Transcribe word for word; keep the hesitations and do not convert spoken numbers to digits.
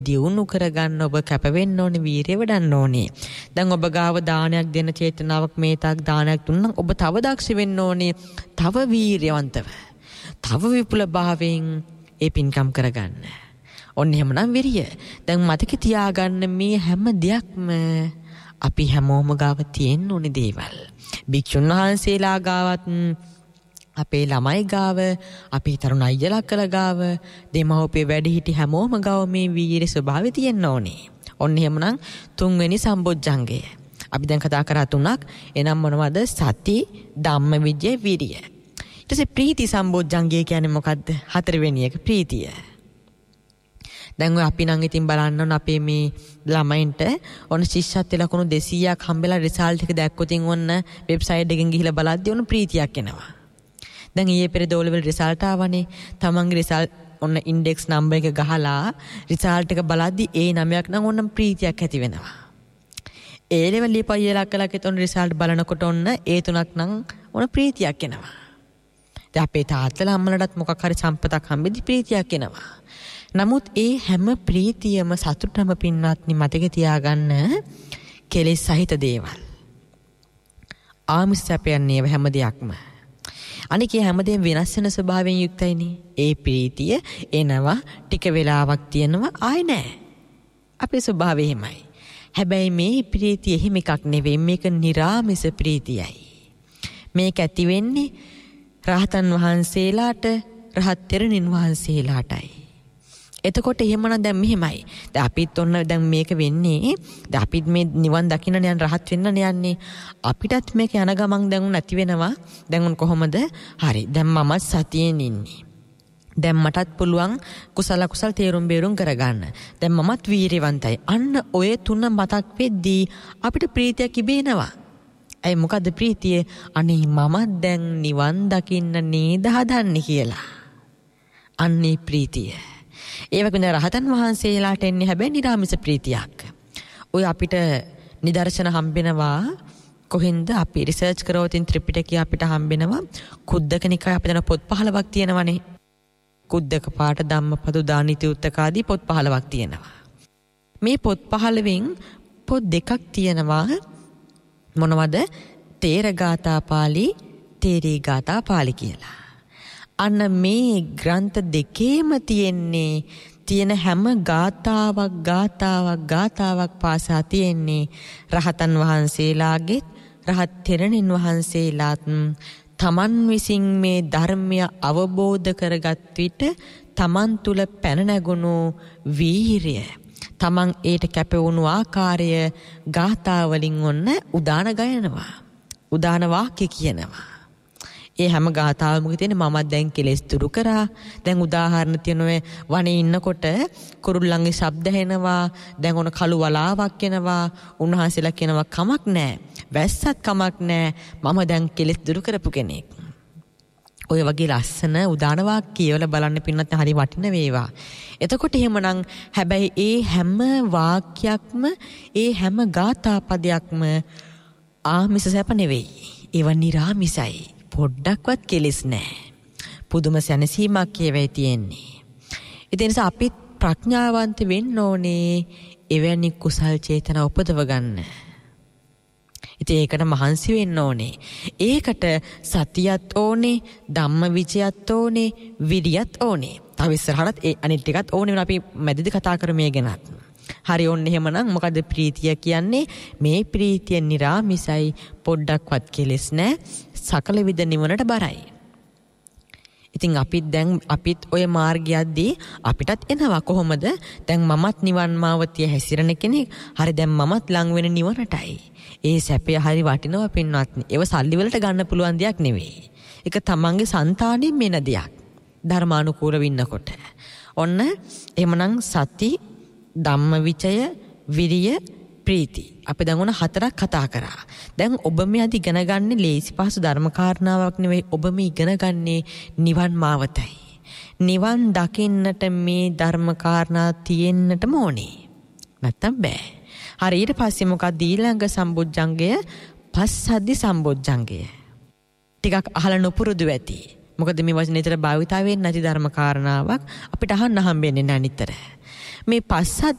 දියුණු කරගන්න ඔබ කැප වෙන්න ඕනේ, වීරිය වඩන්න ඕනේ. දැන් ඔබ ගාව දානයක් දෙන චේතනාවක් මේ තාක් දානයක් දුන්නා ඔබ තව දක්ෂ වෙන්න ඕනේ, තව වීරියවන්තව, තව විපුල භාවයෙන් ඒ පින්කම් කරගන්න. ඔන්න එහෙමනම් විරිය. දැන් මතක තියාගන්න මේ හැම දෙයක්ම අපි හැමෝම ගාව තියෙන්න ඕනේ දේවල්. භික්ෂුන් වහන්සේලා ගාවත්, අපේ ළමයි ගාව, අපේ තරුණ අයියලා කළ ගාව, දෙමව්පිය වැඩිහිටි හැමෝම ගාව මේ වීරිය ස්වභාවය තියෙන්න ඕනේ. ඔන්න එහෙමනම් තුන්වෙනි සම්බොජ්ජංගය. අපි දැන් කතා කරා තුනක්. එනම් මොනවද? සති, ධම්මවිජය, විරිය. ඊට පස්සේ ප්‍රීති සම්බොජ්ජංගය කියන්නේ මොකද්ද? හතරවෙනි එක ප්‍රීතිය. දැන් ඔය අපි නම් ඉතින් බලන්න ඕන අපේ මේ ළමයින්ට ඔන්න ශිෂ්‍යත්ව ලකුණු දෙසීයක් හම්බෙලා රිසල්ට් එක දැක්කොත් ඔන්න වෙබ්සයිට් එකෙන් ගිහිල්ලා බලද්දී ඔන්න ප්‍රීතියක් එනවා. දැන් ඊයේ පෙරේද O level රිසල්ට් ආවනේ. තමන්ගේ රිසල්ට් ඔන්න ඉන්ඩෙක්ස් නම්බර් එක ගහලා රිසල්ට් එක බලද්දී ඒ නමයක් නම් ඔන්න ප්‍රීතියක් ඇති වෙනවා. ඒ level ලිපයියලා කළාකෙත් ඔන්න රිසල්ට් බලනකොට ඔන්න ඒ තුනක් නම් ඔන්න ප්‍රීතියක් එනවා. දැන් අපේ තාත්තලා අම්මලාටත් මොකක් හරි සම්පතක් හම්බෙද්දී ප්‍රීතියක් එනවා. නමුත් ඒ හැම ප්‍රීතියම සතුටම පින්වත්නි මතක තියාගන්න කෙලෙස් සහිත දේවල්. ආමිෂ සැපයන්නේ හැම දෙයක්ම. අනික හැමදේම වෙනස් වෙන ස්වභාවයෙන් යුක්තයිනේ. ඒ ප්‍රීතිය එනවා ටික වෙලාවක් තියෙනවා ආයි නැහැ. අපේ ස්වභාවය එහෙමයි. හැබැයි මේ ප්‍රීතිය එහෙම එකක් නෙවෙයි. මේක නිරාමිස ප්‍රීතියයි. මේක ඇති වෙන්නේ රහතන් වහන්සේලාට, රහත් තෙරණින් වහන්සේලාටයි. එතකොට එහෙමනම් දැන් මෙහෙමයි. දැන් අපිත් ඔන්න දැන් මේක වෙන්නේ දැන් අපිත් මේ නිවන් දකින්න යන රහත් වෙන්න යන්නේ. අපිටත් මේක යන ගමන් දැන් නැති වෙනවා. දැන් උන් කොහොමද? හරි. දැන් මම සතියෙන් ඉන්නේ. දැන් මටත් පුළුවන් කුසල කුසල තේරුම් බේරුම් කරගන්න. දැන් මමත් වීරියවන්තයි. අන්න ඔය තුන මතක් වෙද්දී අපිට ප්‍රීතියක් ඉබේනවා. අය මොකද්ද ප්‍රීතිය? අනේ මම දැන් නිවන් දකින්න නේද හදන්නේ කියලා. අන්නේ ප්‍රීතිය. ඒ වගේ රහතන් වහන්සේලාට එන්නේ හැබැයි නිරාමිස ප්‍රීතියක්. ඔය අපිට නිදර්ශන හම්බෙනවා කොහෙන්ද? අපි රිසර්ච් කරවොත් ත්‍රිපිටකය අපිට හම්බෙනවා කුද්දක නිකාය අපිට පොත් පහළොවක් තියෙනවනේ. කුද්දක පාඨ, ධම්මපද, දානිති උත්තක ආදී පොත් පහළොවක් තියෙනවා. මේ පොත් පහළොවෙන් පොත් දෙකක් තියෙනවා. මොනවද? තේර ගාථා පාළි, තේරී ගාථා පාළි කියලා. අන්න මේ ග්‍රන්ථ දෙකේම තියෙන්නේ තියෙන හැම ගාථාවක් ගාථාවක් ගාථාවක් පාසා තියෙන්නේ රහතන් වහන්සේලාගේ, රහත් තෙරණින් වහන්සේලාත් තමන් විසින් මේ ධර්මය අවබෝධ කරගත් විට තමන් තුල පැන නැගුණු වීරිය, තමන් ඒට කැප වුණු ආකාරය ගාථා වලින් ඔන්න උදාන ගයනවා, උදාන වාක්‍ය කියනවා. ඒ හැම ගාථාවකම තියෙන මම දැන් කෙලෙස් දුරු කරා. දැන් උදාහරණ තියෙනවා වනේ ඉන්නකොට කුරුල්ලන්ගේ ශබ්ද ඇහෙනවා. දැන් ඔන කළු වලාවක් එනවා. උන්වහන්සේලා කියනවා කමක් නැහැ. වැස්සත් කමක් නැහැ. මම දැන් කෙලෙස් දුරු කරපු කෙනෙක්. ඔය වගේ ලස්සන උදාන වාක්‍ය කියවලා බලන්න පින්නත් හරි වටින වේවා. එතකොට එහෙමනම් හැබැයි ඒ හැම වාක්‍යයක්ම ඒ හැම ගාථා පදයක්ම ආමිස සැප නෙවෙයි. ඒවා නිරාමිසයි. පොඩ්ඩක්වත් කෙලෙස් නැහැ. පුදුම සැනසීමක් කියවෙයි තියෙන්නේ. ඒ නිසා අපි ප්‍රඥාවන්ත වෙන්න ඕනේ එවැනි කුසල් චේතනා උපදව ගන්න. ඉතින් ඒකට මහන්සි වෙන්න ඕනේ. ඒකට සතියත් ඕනේ, ධම්මවිචයත් ඕනේ, විරියත් ඕනේ. තව ඉස්සරහට ඒ අනිත් ටිකත් ඕනේ වෙන අපි මැදදී කතා කරමු මේ ගැනත්. හරි ඔන්න එහෙමනම් මොකද ප්‍රීතිය කියන්නේ? මේ ප්‍රීතිය නිරාමිසයි, පොඩ්ඩක්වත් කෙලෙස් නැහැ, සකල විද නිවනට බරයි. ඉතින් අපිත් දැන් අපිත් ඔය මාර්ගයද්දී අපිටත් එනවා කොහොමද? දැන් මමත් නිවන් මාවතිය හැසිරෙන කෙනෙක්. හරි දැන් මමත් ලං වෙන නිවනටයි. ඒ සැපය හරි වටිනවා පින්වත්නි. ඒව සල්ලි වලට ගන්න පුළුවන් දෙයක් නෙවෙයි. ඒක තමන්ගේ సంతාණයෙන් මෙන දෙයක්. ධර්මානුකූලව ඉන්නකොට. ඔන්න එහෙමනම් සති, ධම්මවිචය, විරිය, ප්‍රීති. අපි දැන් උන හතරක් කතා කරා. දැන් ඔබ මේ අද ඉගෙන ගන්න ලේසි පහසු ධර්ම කාරණාවක් නෙවෙයි. ඔබ මේ ඉගෙන ගන්නේ නිවන් මාවතයි. නිවන් දකින්නට මේ ධර්ම කාරණා තියෙන්නටම ඕනේ. නැත්තම් බෑ. හරි ඊට පස්සේ මොකක්ද ඊළඟ සම්බොජ්ජංගය? පස්සද්ධි සම්බොජ්ජංගය. ටිකක් අහලා නොපුරුදු ඇති. මොකද මේ වචනේ විතර භාවිතා වෙන්නේ නැති ධර්ම කාරණාවක් අපිට අහන්න හම්බෙන්නේ නැහැ නිතර. මේ පස්සත්